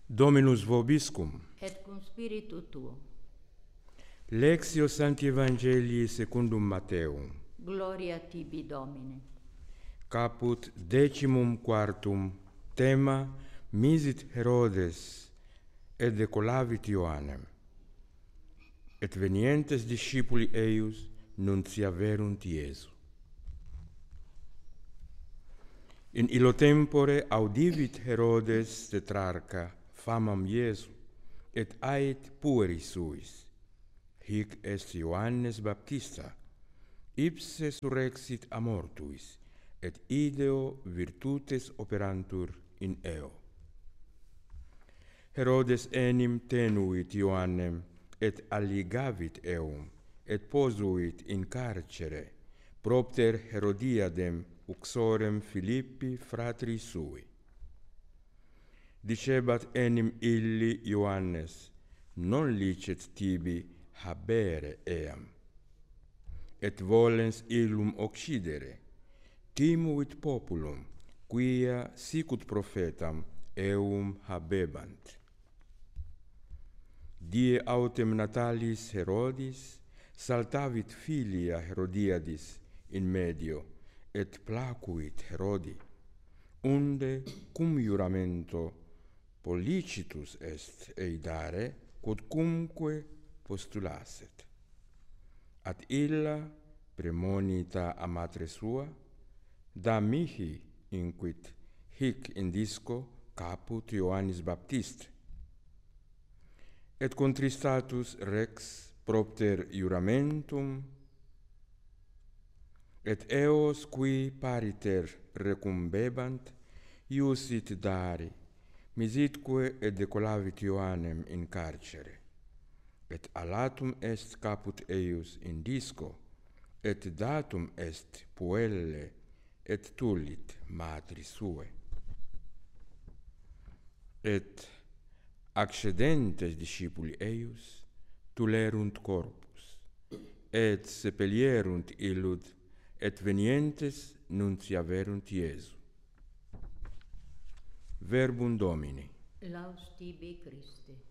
Dominus vobiscum. Et cum spiritu tuo. Lectio Sancti Evangelii secundum Matteum. Gloria tibi, Domine. Caput 14 tema misit Herodes et decolavit Ioannem. Et venientes discipuli eius nunciaverunt Iesu. In illo tempore audivit Herodes tetrarcha famam Iesu, et ait pueri suis. Hic est Ioannes Baptista, ipse surrexit a mortuis, et ideo virtutes operantur in eo. Herodes enim tenuit Ioannem, et alligavit eum, et posuit in carcere, propter Herodiadem uxorem Philippi fratri sui. Dicebat enim illi Ioannes, non licet tibi habere eam. Et volens illum occidere, timuit populum, quia sicut prophetam eum habebant. Die autem natalis Herodis saltavit filia Herodiadis in medio, et placuit Herodi, unde cum juramento pollicitus est eidare, quodcumque postulasset. At illa premonita a matre sua, da mihi inquit hic indisco caput Ioannis Baptiste. Et contristatus rex propter juramentum, et eos qui pariter recumbebant, iusit dari, misitque et decolavit Ioannem in carcere. Et alatum est caput eius indisco, et datum est puelle, et tulit matri sue. Et accedentes discipuli eius tulerunt corpus, et sepelierunt illud, et venientes nunciaverunt Iesu. Verbum Domini. Laus tibi, Christe.